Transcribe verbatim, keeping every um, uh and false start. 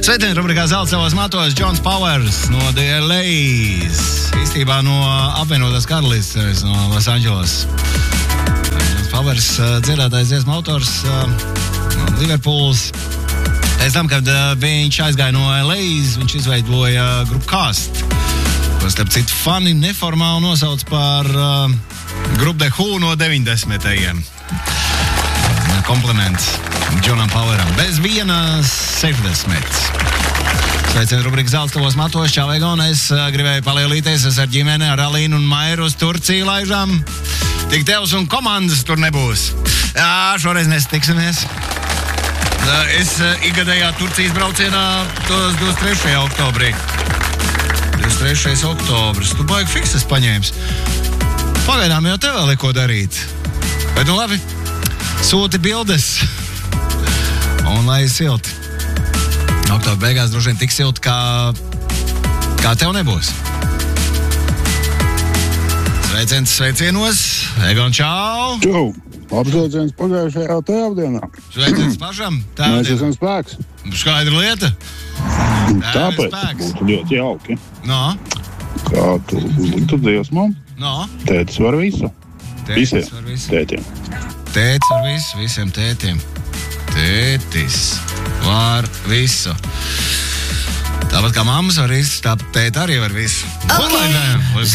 Sveicieni, rubrikā Zelta savos matos, Džons Powers no The L A's. Īstībā no apvienotās karalistes, no Los Angeles. Džons Powers, dziedātais dziesmu autors no Liverpools. Pēc tam, kad viņš aizgāja no L A's, viņš izveidoja grupu Cast, ko starp citu fani neformāli nosauc par uh, grupu The Who no deviņdesmitajiem. Kompliments Džonam Poweram. Bez viena sešdesmit. Sveicien, rubrika Zelta tavos matos, čau, Egon. Es uh, gribēju palielīties, es ar ģimeni, ar Alīnu un Mairu uz Turciju laižam. Tik tevs un komandas tur nebūs. Jā, šoreiz nesatiksimies. Uh, es uh, ikgadējā Turcijas braucienā divdesmit trešajā oktobrī. divdesmit trešais oktobris. Tu baigi fikses paņēmis. Pagaidām jau tev vēl ir ko darīt. Bet nu labi. Sūti bildes. Un lai silti. Oktobra beigās droši vien tik silti, kā, kā tev nebūs. Sveiciens sveicienos. Egon, čau. Čau. Apsveiciens pagājušajā tēvdienā. Sveiciens pašam. Mēs esam spēks. Skaidra lieta. Tāpēc būtu ļoti jauki. No. Kā tu liktu dziesmām? No. Tētis var visu. Tētis Visiem var visu. tētiem. Tētis var visu, visiem tētiem. Tētis var visu. Tāpat kā mammas var visu, tāpat tēti arī var visu. Okay.